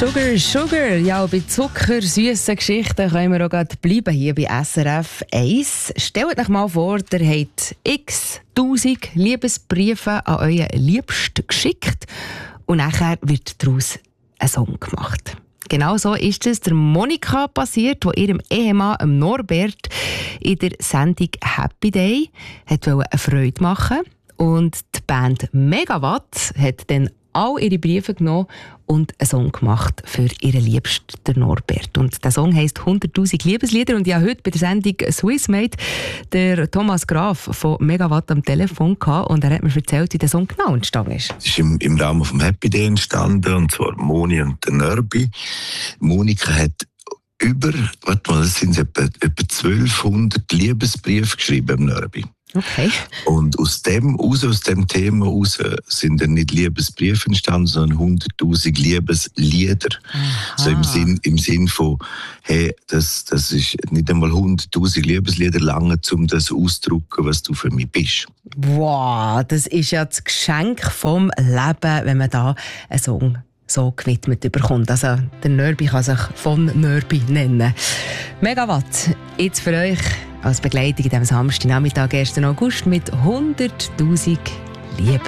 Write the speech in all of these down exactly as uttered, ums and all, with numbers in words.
Sugar, Sugar. Ja, bei Zucker, süßen Geschichten können wir auch gerade bleiben hier bei S R F eins. Stellt euch mal vor, ihr habt x tausend Liebesbriefe an euren Liebsten geschickt und nachher wird daraus ein Song gemacht. Genau so ist es der Monika passiert, die ihrem Ehemann Norbert in der Sendung Happy Day hat eine Freude machen wollte. Und die Band Megawatt hat dann all ihre Briefe genommen und einen Song gemacht für ihren Liebsten, der Norbert. Und der Song heisst hunderttausend Liebeslieder. Und ich habe heute bei der Sendung Swissmate der Thomas Graf von Megawatt am Telefon gehabt. Und er hat mir erzählt, wie der Song genau entstanden ist. Es ist im, im Rahmen vom Happy Day entstanden, und zwar Moni und der Nörbi. Monika hat über, warte mal, das sind etwa, etwa zwölfhundert Liebesbriefe geschrieben am Nörbi. Okay. Und aus dem, aus, aus dem Thema raus sind dann nicht Liebesbriefe entstanden, sondern hunderttausend Liebeslieder. Aha. So im Sinn, im Sinn von, hey, das, das ist nicht einmal hunderttausend Liebeslieder lange, um das auszudrücken, was du für mich bist. Wow, das ist ja das Geschenk vom Leben, wenn man da einen Song so gewidmet bekommt. Also der Nörbi kann sich von Nörbi nennen. Megawatt, jetzt für euch als Begleitung in diesem Samstagnachmittag, ersten August, mit hunderttausend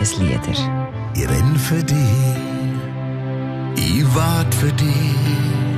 Liebeslieder. Ich renn für dich, ich wart für dich.